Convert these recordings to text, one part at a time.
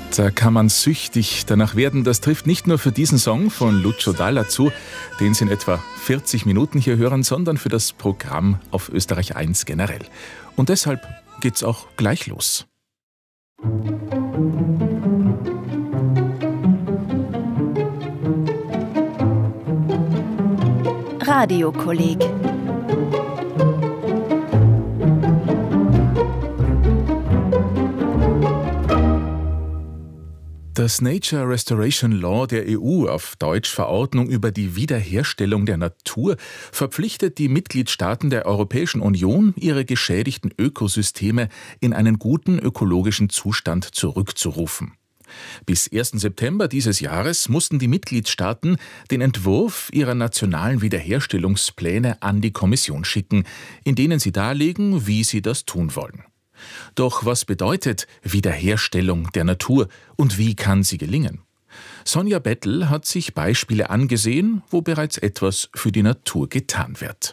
Da kann man süchtig danach werden. Das trifft nicht nur für diesen Song von Lucio Dalla zu, den Sie in etwa 40 Minuten hier hören, sondern für das Programm auf Österreich 1 generell. Und deshalb geht's auch gleich los. Radiokolleg. Das Nature Restoration Law der EU, auf Deutsch Verordnung über die Wiederherstellung der Natur, verpflichtet die Mitgliedstaaten der Europäischen Union, ihre geschädigten Ökosysteme in einen guten ökologischen Zustand zurückzurufen. Bis 1. September dieses Jahres mussten die Mitgliedstaaten den Entwurf ihrer nationalen Wiederherstellungspläne an die Kommission schicken, in denen sie darlegen, wie sie das tun wollen. Doch was bedeutet Wiederherstellung der Natur und wie kann sie gelingen? Sonja Bettel hat sich Beispiele angesehen, wo bereits etwas für die Natur getan wird.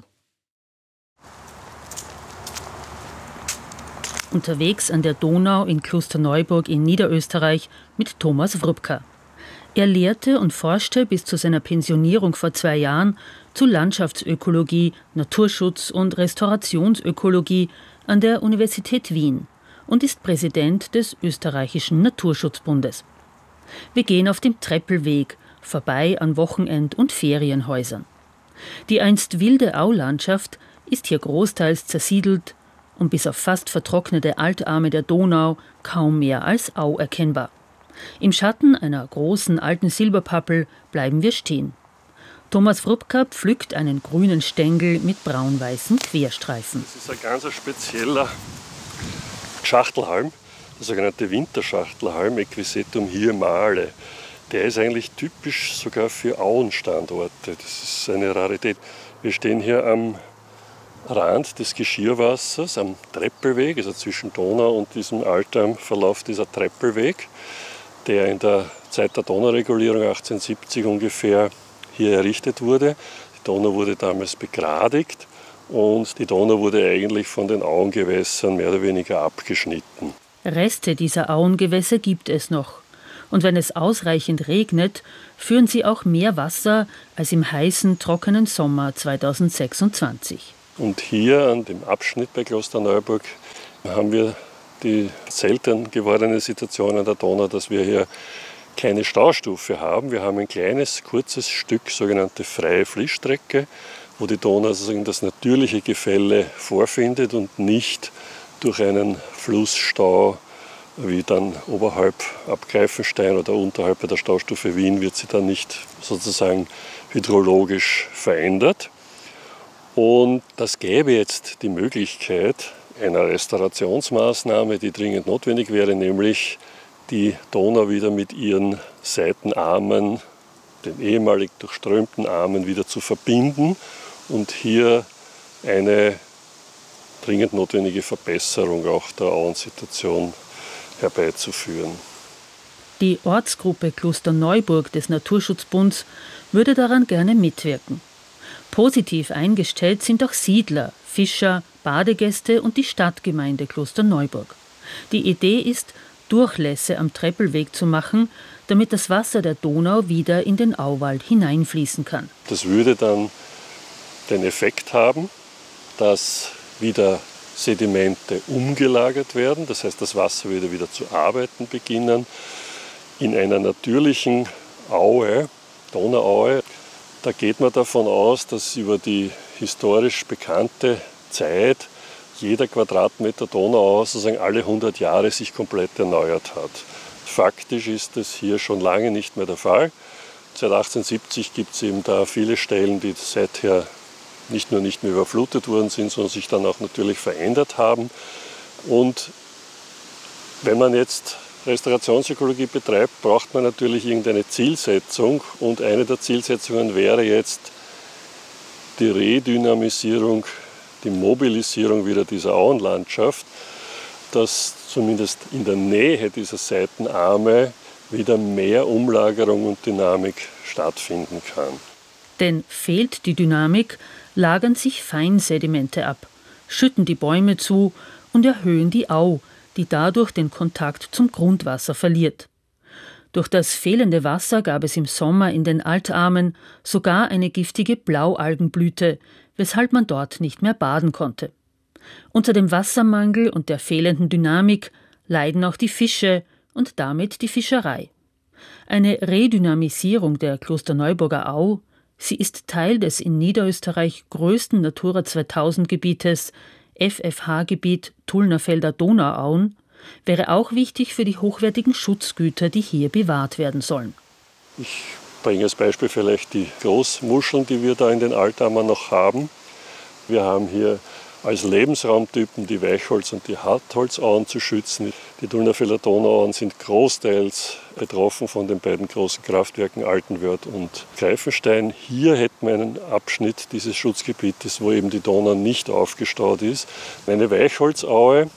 Unterwegs an der Donau in Klosterneuburg in Niederösterreich mit Thomas Wrubka. Er lehrte und forschte bis zu seiner Pensionierung vor 2 Jahren zu Landschaftsökologie, Naturschutz und Restaurationsökologie an der Universität Wien und ist Präsident des Österreichischen Naturschutzbundes. Wir gehen auf dem Treppelweg, vorbei an Wochenend- und Ferienhäusern. Die einst wilde Aulandschaft ist hier großteils zersiedelt und bis auf fast vertrocknete Altarme der Donau kaum mehr als Au erkennbar. Im Schatten einer großen alten Silberpappel bleiben wir stehen. Thomas Wrubka pflückt einen grünen Stängel mit braun-weißen Querstreifen. Das ist ein ganz spezieller Schachtelhalm, der sogenannte Winterschachtelhalm, Equisetum hiemale. Der ist eigentlich typisch sogar für Auenstandorte. Das ist eine Rarität. Wir stehen hier am Rand des Geschirrwassers, am Treppelweg, also zwischen Donau und diesem Altarm verläuft dieser Treppelweg, der in der Zeit der Donauregulierung 1870 ungefähr hier errichtet wurde. Die Donau wurde damals begradigt und die Donau wurde eigentlich von den Auengewässern mehr oder weniger abgeschnitten. Reste dieser Auengewässer gibt es noch. Und wenn es ausreichend regnet, führen sie auch mehr Wasser als im heißen, trockenen Sommer 2026. Und hier an dem Abschnitt bei Klosterneuburg haben wir die selten gewordene Situation an der Donau, dass wir hier keine Staustufe haben. Wir haben ein kleines, kurzes Stück, sogenannte freie Fließstrecke, wo die Donau sozusagen das natürliche Gefälle vorfindet und nicht durch einen Flussstau, wie dann oberhalb ab Greifenstein oder unterhalb bei der Staustufe Wien, wird sie dann nicht sozusagen hydrologisch verändert. Und das gäbe jetzt die Möglichkeit einer Restaurationsmaßnahme, die dringend notwendig wäre, nämlich die Donau wieder mit ihren Seitenarmen, den ehemalig durchströmten Armen, wieder zu verbinden und hier eine dringend notwendige Verbesserung auch der Auensituation herbeizuführen. Die Ortsgruppe Klosterneuburg des Naturschutzbunds würde daran gerne mitwirken. Positiv eingestellt sind auch Siedler, Fischer, Badegäste und die Stadtgemeinde Klosterneuburg. Die Idee ist, Durchlässe am Treppelweg zu machen, damit das Wasser der Donau wieder in den Auwald hineinfließen kann. Das würde dann den Effekt haben, dass wieder Sedimente umgelagert werden, das heißt, das Wasser würde wieder zu arbeiten beginnen. In einer natürlichen Aue, Donauaue, da geht man davon aus, dass über die historisch bekannte Zeit jeder Quadratmeter Donauaue sozusagen alle 100 Jahre sich komplett erneuert hat. Faktisch ist das hier schon lange nicht mehr der Fall. Seit 1870 gibt es eben da viele Stellen, die seither nicht nur nicht mehr überflutet worden sind, sondern sich dann auch natürlich verändert haben. Und wenn man jetzt Restaurationsökologie betreibt, braucht man natürlich irgendeine Zielsetzung. Und eine der Zielsetzungen wäre jetzt die Redynamisierung, die Mobilisierung wieder dieser Auenlandschaft, dass zumindest in der Nähe dieser Seitenarme wieder mehr Umlagerung und Dynamik stattfinden kann. Denn fehlt die Dynamik, lagern sich Feinsedimente ab, schütten die Bäume zu und erhöhen die Au, die dadurch den Kontakt zum Grundwasser verliert. Durch das fehlende Wasser gab es im Sommer in den Altarmen sogar eine giftige Blaualgenblüte, weshalb man dort nicht mehr baden konnte. Unter dem Wassermangel und der fehlenden Dynamik leiden auch die Fische und damit die Fischerei. Eine Redynamisierung der Klosterneuburger Au, sie ist Teil des in Niederösterreich größten Natura 2000-Gebietes, FFH-Gebiet Tullnerfelder Donauauen, wäre auch wichtig für die hochwertigen Schutzgüter, die hier bewahrt werden sollen. Ich bringe als Beispiel vielleicht die Großmuscheln, die wir da in den Altarmen noch haben. Wir haben hier als Lebensraumtypen die Weichholz- und die Hartholzauen zu schützen. Die Tullnerfelder Donauauen sind großteils betroffen von den beiden großen Kraftwerken Altenwörth und Greifenstein. Hier hätten wir einen Abschnitt dieses Schutzgebietes, wo eben die Donau nicht aufgestaut ist. Eine Weichholzaue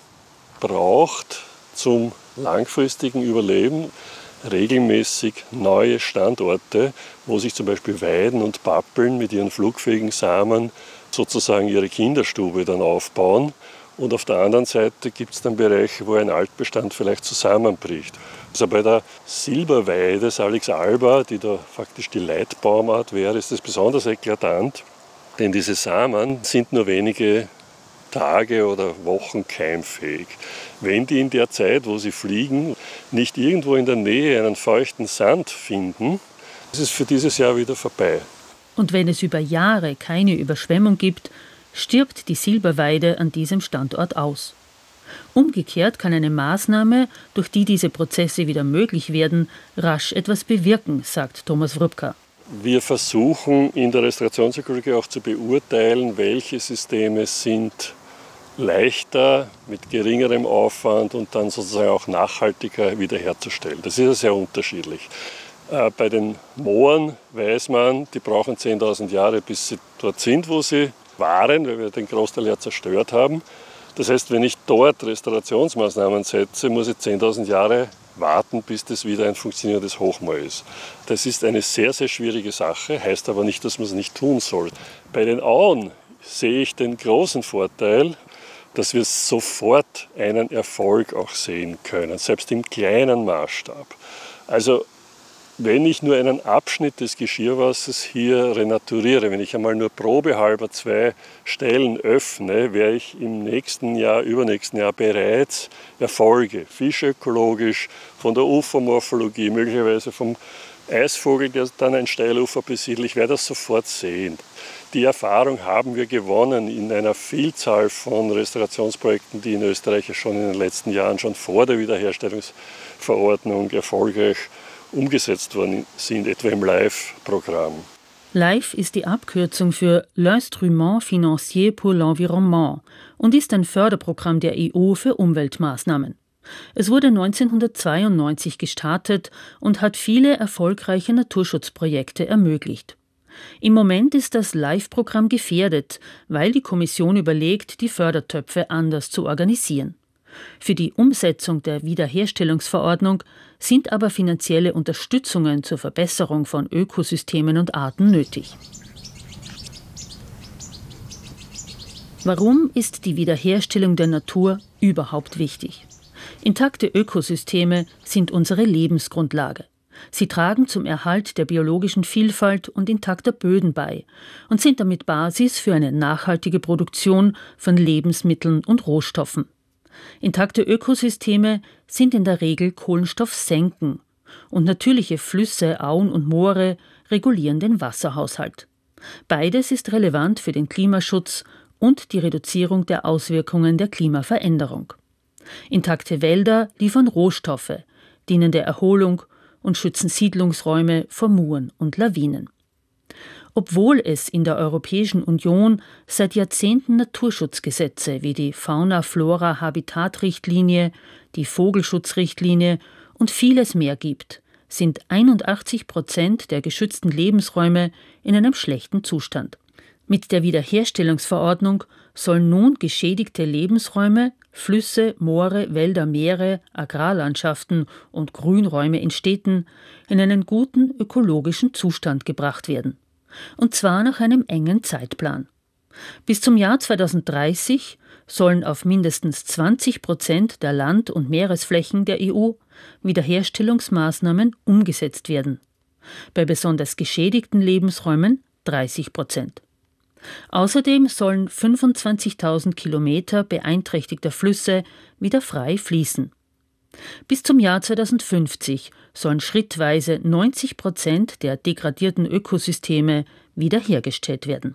braucht zum langfristigen Überleben regelmäßig neue Standorte, wo sich zum Beispiel Weiden und Pappeln mit ihren flugfähigen Samen sozusagen ihre Kinderstube dann aufbauen. Und auf der anderen Seite gibt es dann Bereiche, wo ein Altbestand vielleicht zusammenbricht. Also bei der Silberweide Salix alba, die da faktisch die Leitbaumart wäre, ist das besonders eklatant, denn diese Samen sind nur wenige Tage oder Wochen keimfähig. Wenn die in der Zeit, wo sie fliegen, nicht irgendwo in der Nähe einen feuchten Sand finden, ist es für dieses Jahr wieder vorbei. Und wenn es über Jahre keine Überschwemmung gibt, stirbt die Silberweide an diesem Standort aus. Umgekehrt kann eine Maßnahme, durch die diese Prozesse wieder möglich werden, rasch etwas bewirken, sagt Thomas Wrubka. Wir versuchen in der Restaurationsökologie auch zu beurteilen, welche Systeme sind leichter, mit geringerem Aufwand und dann sozusagen auch nachhaltiger wiederherzustellen. Das ist ja sehr unterschiedlich. Bei den Mooren weiß man, die brauchen 10.000 Jahre, bis sie dort sind, wo sie waren, weil wir den Großteil ja zerstört haben. Das heißt, wenn ich dort Restaurationsmaßnahmen setze, muss ich 10.000 Jahre warten, bis das wieder ein funktionierendes Hochmoor ist. Das ist eine sehr, sehr schwierige Sache, heißt aber nicht, dass man es nicht tun soll. Bei den Auen sehe ich den großen Vorteil, dass wir sofort einen Erfolg auch sehen können, selbst im kleinen Maßstab. Also wenn ich nur einen Abschnitt des Geschirrwassers hier renaturiere, wenn ich einmal nur probehalber 2 Stellen öffne, wäre ich im nächsten Jahr, übernächsten Jahr bereits Erfolge, fischökologisch, von der Ufermorphologie, möglicherweise vom Eisvogel, der dann ein Steilufer besiedelt, ich werde das sofort sehen. Die Erfahrung haben wir gewonnen in einer Vielzahl von Restaurationsprojekten, die in Österreich schon in den letzten Jahren, schon vor der Wiederherstellungsverordnung erfolgreich umgesetzt worden sind, etwa im LIFE-Programm. LIFE ist die Abkürzung für l'Instrument Financier pour l'Environnement und ist ein Förderprogramm der EU für Umweltmaßnahmen. Es wurde 1992 gestartet und hat viele erfolgreiche Naturschutzprojekte ermöglicht. Im Moment ist das LIFE-Programm gefährdet, weil die Kommission überlegt, die Fördertöpfe anders zu organisieren. Für die Umsetzung der Wiederherstellungsverordnung sind aber finanzielle Unterstützungen zur Verbesserung von Ökosystemen und Arten nötig. Warum ist die Wiederherstellung der Natur überhaupt wichtig? Intakte Ökosysteme sind unsere Lebensgrundlage. Sie tragen zum Erhalt der biologischen Vielfalt und intakter Böden bei und sind damit Basis für eine nachhaltige Produktion von Lebensmitteln und Rohstoffen. Intakte Ökosysteme sind in der Regel Kohlenstoffsenken und natürliche Flüsse, Auen und Moore regulieren den Wasserhaushalt. Beides ist relevant für den Klimaschutz und die Reduzierung der Auswirkungen der Klimaveränderung. Intakte Wälder liefern Rohstoffe, dienen der Erholung und schützen Siedlungsräume vor Mooren und Lawinen. Obwohl es in der Europäischen Union seit Jahrzehnten Naturschutzgesetze wie die Fauna-Flora-Habitat-Richtlinie, die Vogelschutzrichtlinie und vieles mehr gibt, sind 81% der geschützten Lebensräume in einem schlechten Zustand. Mit der Wiederherstellungsverordnung sollen nun geschädigte Lebensräume, Flüsse, Moore, Wälder, Meere, Agrarlandschaften und Grünräume in Städten in einen guten ökologischen Zustand gebracht werden. Und zwar nach einem engen Zeitplan. Bis zum Jahr 2030 sollen auf mindestens 20% der Land- und Meeresflächen der EU Wiederherstellungsmaßnahmen umgesetzt werden. Bei besonders geschädigten Lebensräumen 30%. Außerdem sollen 25.000 Kilometer beeinträchtigter Flüsse wieder frei fließen. Bis zum Jahr 2050 sollen schrittweise 90% der degradierten Ökosysteme wiederhergestellt werden.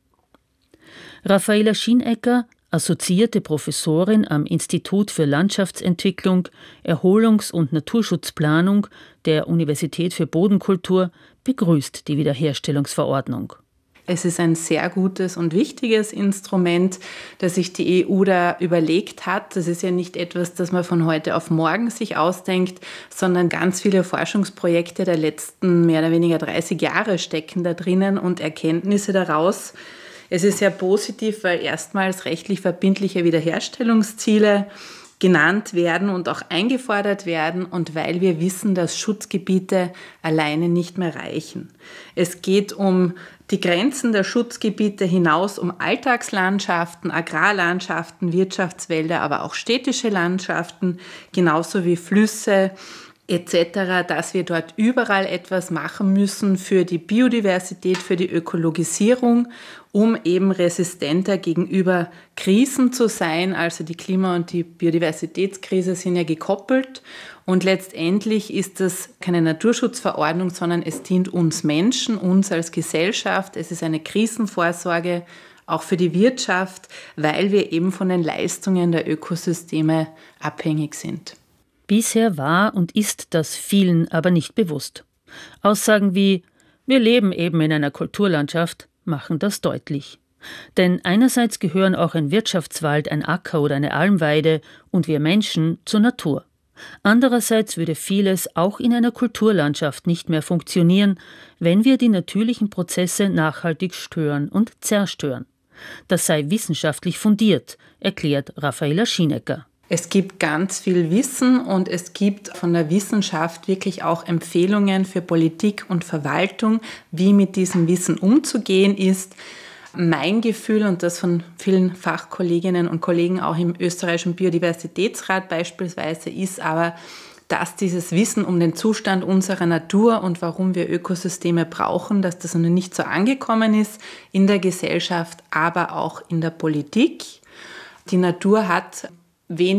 Raffaela Schienecker, assoziierte Professorin am Institut für Landschaftsentwicklung, Erholungs- und Naturschutzplanung der Universität für Bodenkultur, begrüßt die Wiederherstellungsverordnung. Es ist ein sehr gutes und wichtiges Instrument, das sich die EU da überlegt hat. Das ist ja nicht etwas, das man von heute auf morgen sich ausdenkt, sondern ganz viele Forschungsprojekte der letzten mehr oder weniger 30 Jahre stecken da drinnen und Erkenntnisse daraus. Es ist sehr positiv, weil erstmals rechtlich verbindliche Wiederherstellungsziele genannt werden und auch eingefordert werden und weil wir wissen, dass Schutzgebiete alleine nicht mehr reichen. Es geht um die Grenzen der Schutzgebiete hinaus, um Alltagslandschaften, Agrarlandschaften, Wirtschaftswälder, aber auch städtische Landschaften, genauso wie Flüsse etc., dass wir dort überall etwas machen müssen für die Biodiversität, für die Ökologisierung, um eben resistenter gegenüber Krisen zu sein. Also die Klima- und die Biodiversitätskrise sind ja gekoppelt. Und letztendlich ist das keine Naturschutzverordnung, sondern es dient uns Menschen, uns als Gesellschaft. Es ist eine Krisenvorsorge, auch für die Wirtschaft, weil wir eben von den Leistungen der Ökosysteme abhängig sind. Bisher war und ist das vielen aber nicht bewusst. Aussagen wie „Wir leben eben in einer Kulturlandschaft“ machen das deutlich. Denn einerseits gehören auch ein Wirtschaftswald, ein Acker oder eine Almweide und wir Menschen zur Natur. Andererseits würde vieles auch in einer Kulturlandschaft nicht mehr funktionieren, wenn wir die natürlichen Prozesse nachhaltig stören und zerstören. Das sei wissenschaftlich fundiert, erklärt Raffaela Schienecker. Es gibt ganz viel Wissen und es gibt von der Wissenschaft wirklich auch Empfehlungen für Politik und Verwaltung, wie mit diesem Wissen umzugehen ist. Mein Gefühl und das von vielen Fachkolleginnen und Kollegen auch im österreichischen Biodiversitätsrat beispielsweise ist aber, dass dieses Wissen um den Zustand unserer Natur und warum wir Ökosysteme brauchen, dass das noch nicht so angekommen ist in der Gesellschaft, aber auch in der Politik. Die Natur hat wenig